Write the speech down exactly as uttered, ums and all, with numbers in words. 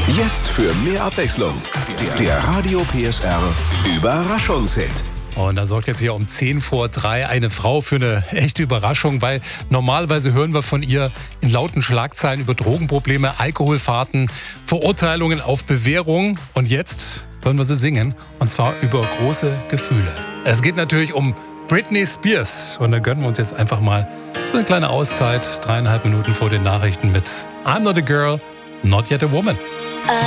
Jetzt für mehr Abwechslung. Der Radio P S R Überraschungshit. Und da sorgt jetzt hier um zehn vor drei eine Frau für eine echte Überraschung, weil normalerweise hören wir von ihr in lauten Schlagzeilen über Drogenprobleme, Alkoholfahrten, Verurteilungen auf Bewährung. Und jetzt hören wir sie singen, und zwar über große Gefühle. Es geht natürlich um Britney Spears, und da gönnen wir uns jetzt einfach mal so eine kleine Auszeit, dreieinhalb Minuten vor den Nachrichten mit I'm Not a Girl, Not Yet a Woman.